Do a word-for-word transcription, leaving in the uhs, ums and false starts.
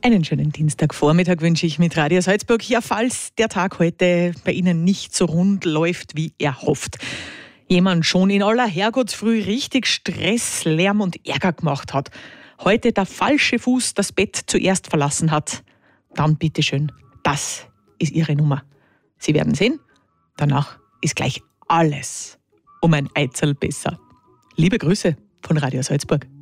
Einen schönen Dienstagvormittag wünsche ich mit Radio Salzburg. Ja, falls der Tag heute bei Ihnen nicht so rund läuft, wie erhofft, jemand schon in aller Herrgottsfrüh richtig Stress, Lärm und Ärger gemacht hat, heute der falsche Fuß das Bett zuerst verlassen hat, dann bitteschön, das ist Ihre Nummer. Sie werden sehen, danach ist gleich alles um ein Eizel besser. Liebe Grüße von Radio Salzburg.